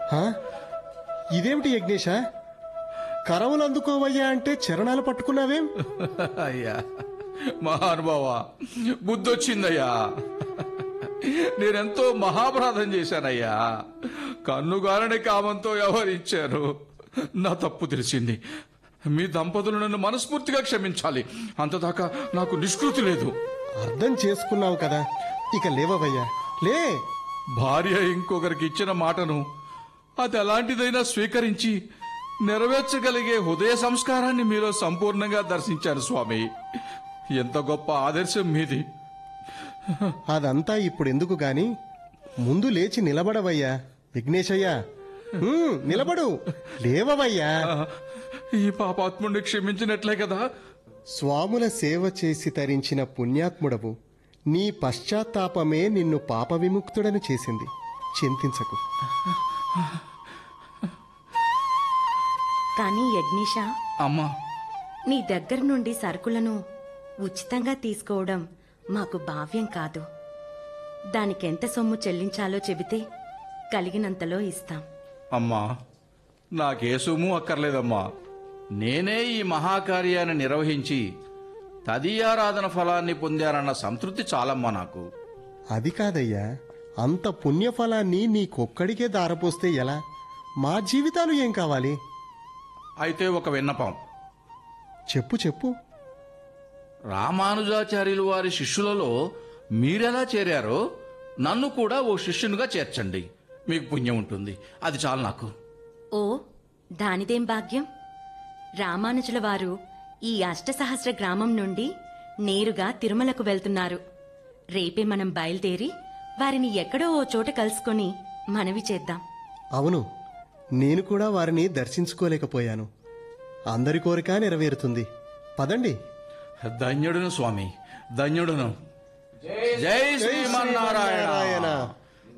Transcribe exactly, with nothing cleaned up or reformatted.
హా? ఇదేమిటి యజ్ఞేశ, కరవులు అందుకోవయ్యా అంటే చరణాలు పట్టుకున్నావేం? అయ్యా మహానుభావ, బుద్ధొచ్చిందయ్యా. నేనెంతో మహాపరాధం చేశానయ్యా. కన్నుగారని కామంతో వ్యవహరించారు. నా తప్పు తెలిసింది. మీ దంపతులు నన్ను మనస్ఫూర్తిగా క్షమించాలి. అంతదాకా నాకు నిష్కృతి లేదు. అర్థం చేసుకున్నావు కదా, ఇక లేవవయ్యా, లే. భార్య ఇంకొకరికి ఇచ్చిన మాటను అది ఎలాంటిదైనా స్వీకరించి నెరవేర్చగలిగే హృదయ సంస్కారాన్ని మీలో సంపూర్ణంగా దర్శించారు స్వామి. ఎంత గొప్ప ఆదర్శం మీది. అదంతా ఇప్పుడు ఎందుకు గాని ముందు లేచి నిలబడవయ్యా విఘ్నేశయ్యా. ఉమ్, నిలబడు, లేవవయ్యా. ఈ పాపాత్ముడిని క్షమించినట్లే కదా. స్వాముల సేవ చేసి తరించిన పుణ్యాత్ముడవు. నీ పశ్చాత్తాపమే నిన్ను పాప విముక్తుడను చేసింది. చింతించకు. కానీ యజ్ఞేశ, అమ్మా, నీ దగ్గర నుండి సరుకులను ఉచితంగా తీసుకోవడం మాకు భావ్యం కాదు. దానికెంత సొమ్ము చెల్లించాలో చెబితే కలిగినంతలో ఇస్తాం. అమ్మా, నాకే సొమ్ము అక్కర్లేదమ్మా. నేనే ఈ మహాకార్యాన్ని నిర్వహించి తదీయారాధన ఫలాన్ని పొందానన్న సంతృప్తి చాలమ్మా నాకు. అది కాదయ్యా, అంత పుణ్యఫలాన్ని నీకొక్కడికే దారపోస్తే ఎలా? మా జీవితాలు ఏం కావాలి? అయితే ఒక విన్నపం. చెప్పు చెప్పు. రామానుజాచార్యులు వారి శిష్యులలో మీరెలా చేరారో నన్ను కూడా ఓ శిష్యునిగా చేర్చండి. మీకు పుణ్యం ఉంటుంది. అది చాలు నాకు. ఓ, దానిదేం భాగ్యం. రామానుజుల వారు ఈ అష్టసహస్ర గ్రామం నుండి నేరుగా తిరుమలకు వెళ్తున్నారు. రేపే మనం బయలుదేరి వారిని ఎక్కడో ఓ చోట కలుసుకొని మనవి చేద్దాం. అవును, నేను కూడా వారిని దర్శించుకోలేకపోయాను. అందరి కోరిక నెరవేరుతుంది. పదండి. ధన్యుడును స్వామి, ధన్యుడును. జై శ్రీమన్నారాయణ.